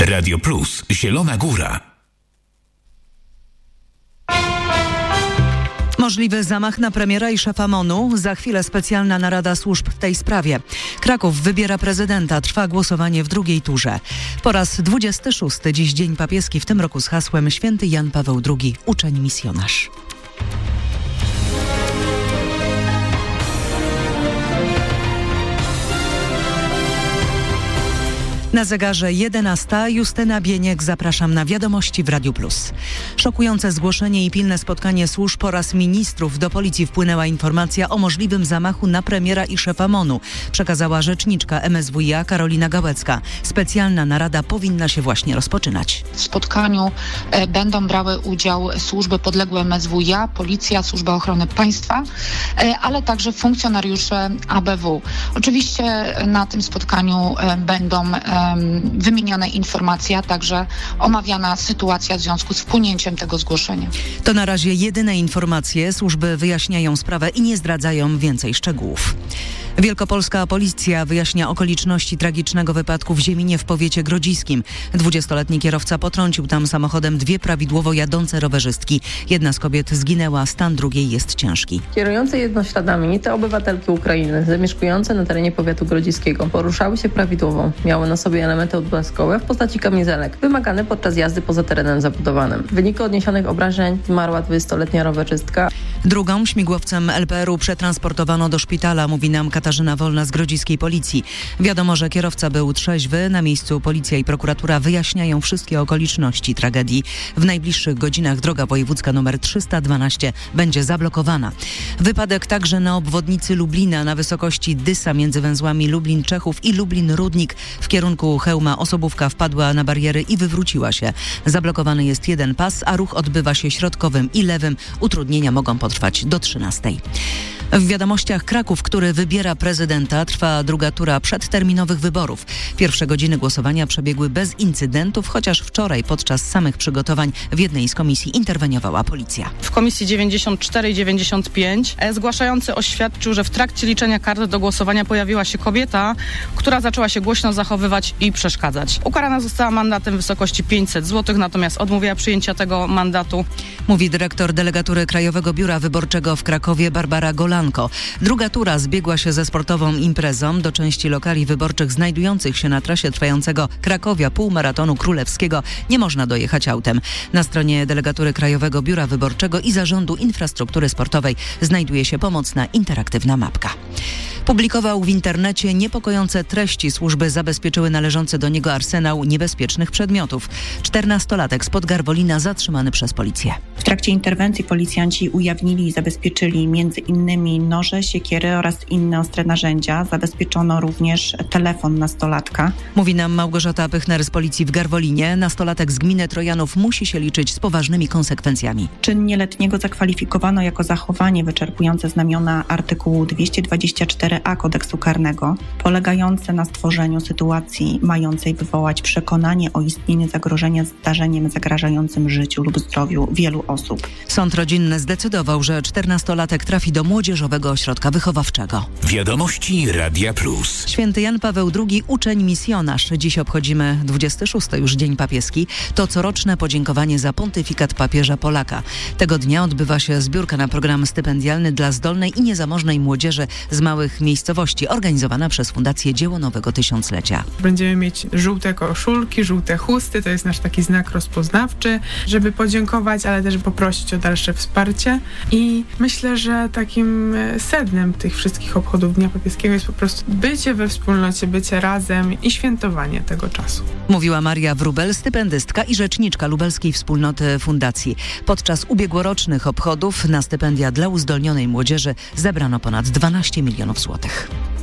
Radio Plus, Zielona Góra. Możliwy zamach na premiera i szefa MON-u. Za chwilę specjalna narada służb w tej sprawie. Kraków wybiera prezydenta. Trwa głosowanie w drugiej turze. Po raz 26. dziś Dzień Papieski, w tym roku z hasłem Święty Jan Paweł II, uczeń misjonarz. Na zegarze 11. Justyna Bieniek, zapraszam na wiadomości w Radiu Plus. Szokujące zgłoszenie i pilne spotkanie służb oraz ministrów. Do policji wpłynęła informacja o możliwym zamachu na premiera i szefa MON-u. Przekazała rzeczniczka MSWiA Karolina Gałecka. Specjalna narada powinna się właśnie rozpoczynać. W spotkaniu będą brały udział służby podległe MSWiA, Policja, Służba Ochrony Państwa, ale także funkcjonariusze ABW. Oczywiście na tym spotkaniu będą wymienione informacje, a także omawiana sytuacja w związku z wpłynięciem tego zgłoszenia. To na razie jedyne informacje. Służby wyjaśniają sprawę i nie zdradzają więcej szczegółów. Wielkopolska policja wyjaśnia okoliczności tragicznego wypadku w Zieminie w powiecie grodziskim. 20-letni kierowca potrącił tam samochodem dwie prawidłowo jadące rowerzystki. Jedna z kobiet zginęła, stan drugiej jest ciężki. Kierujące jednośladami te obywatelki Ukrainy zamieszkujące na terenie powiatu grodziskiego poruszały się prawidłowo. Miały na sobie elementy odblaskowe w postaci kamizelek, wymagane podczas jazdy poza terenem zabudowanym. W wyniku odniesionych obrażeń zmarła 20-letnia rowerzystka. Drugą śmigłowcem LPR-u przetransportowano do szpitala, mówi nam Katarzyna Wolna z grodziskiej policji. Wiadomo, że kierowca był trzeźwy. Na miejscu policja i prokuratura wyjaśniają wszystkie okoliczności tragedii. W najbliższych godzinach droga wojewódzka nr 312 będzie zablokowana. Wypadek także na obwodnicy Lublina na wysokości Dysa między węzłami Lublin-Czechów i Lublin-Rudnik. W kierunku Chełma osobówka wpadła na bariery i wywróciła się. Zablokowany jest jeden pas, a ruch odbywa się środkowym i lewym. Utrudnienia mogą potrwać do 13. W wiadomościach Kraków, który wybiera prezydenta, trwa druga tura przedterminowych wyborów. Pierwsze godziny głosowania przebiegły bez incydentów, chociaż wczoraj podczas samych przygotowań w jednej z komisji interweniowała policja. W komisji 94 i 95 zgłaszający oświadczył, że w trakcie liczenia kart do głosowania pojawiła się kobieta, która zaczęła się głośno zachowywać i przeszkadzać. Ukarana została mandatem w wysokości 500 zł, natomiast odmówiła przyjęcia tego mandatu. Mówi dyrektor delegatury Krajowego Biura Wyborczego w Krakowie Barbara Golanko. Druga tura zbiegła się ze sportową imprezą. Do części lokali wyborczych znajdujących się na trasie trwającego Krakowia Półmaratonu Królewskiego nie można dojechać autem. Na stronie delegatury Krajowego Biura Wyborczego i Zarządu Infrastruktury Sportowej znajduje się pomocna interaktywna mapka. Publikował w internecie niepokojące treści. Służby zabezpieczyły należący do niego arsenał niebezpiecznych przedmiotów. 14-latek spod Garwolina zatrzymany przez policję. W trakcie interwencji policjanci ujawnili i zabezpieczyli m.in. noże, siekiery oraz inne ostre narzędzia. Zabezpieczono również telefon nastolatka. Mówi nam Małgorzata Pychner z policji w Garwolinie. Nastolatek z gminy Trojanów musi się liczyć z poważnymi konsekwencjami. Czyn nieletniego zakwalifikowano jako zachowanie wyczerpujące znamiona artykułu 224a Kodeksu Karnego, polegające na stworzeniu sytuacji mającej wywołać przekonanie o istnieniu zagrożenia zdarzeniem zagrażającym życiu lub zdrowiu wielu osób. Sąd rodzinny zdecydował, że 14-latek trafi do Młodzieżowego Ośrodka Wychowawczego. Wiadomości Radia Plus. Święty Jan Paweł II, uczeń misjonarz. Dziś obchodzimy 26. już Dzień Papieski. To coroczne podziękowanie za pontyfikat papieża Polaka. Tego dnia odbywa się zbiórka na program stypendialny dla zdolnej i niezamożnej młodzieży z małych miejscowości, organizowana przez Fundację Dzieło Nowego Tysiąclecia. Będziemy mieć żółte koszulki, żółte chusty, to jest nasz taki znak rozpoznawczy, żeby podziękować, ale też poprosić o dalsze wsparcie. I myślę, że takim sednem tych wszystkich obchodów Dnia Papieskiego jest po prostu bycie we wspólnocie, bycie razem i świętowanie tego czasu. Mówiła Maria Wróbel, stypendystka i rzeczniczka lubelskiej wspólnoty fundacji. Podczas ubiegłorocznych obchodów na stypendia dla uzdolnionej młodzieży zebrano ponad 12 milionów złotych.